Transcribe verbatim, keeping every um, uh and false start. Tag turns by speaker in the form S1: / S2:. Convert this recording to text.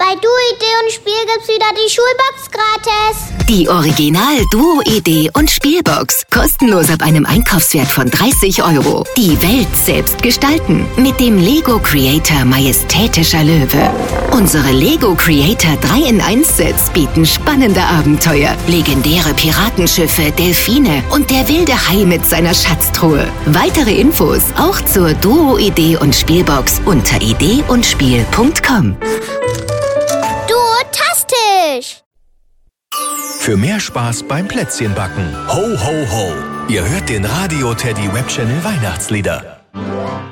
S1: Bei Duo, Idee und Spiel gibt's wieder die Schulbox gratis.
S2: Die Original Duo, Idee und Spielbox. Kostenlos ab einem Einkaufswert von dreißig Euro. Die Welt selbst gestalten. Mit dem Lego Creator Majestätischer Löwe. Unsere Lego Creator drei in eins Sets bieten spannende Abenteuer. Legendäre Piratenschiffe, Delfine und der wilde Hai mit seiner Schatztruhe. Weitere Infos auch zur Duo, Idee und Spielbox unter idee und spiel punkt com.
S1: Duotastisch!
S3: Für mehr Spaß beim Plätzchenbacken. Ho, ho, ho! Ihr hört den Radio Teddy Web Channel Weihnachtslieder.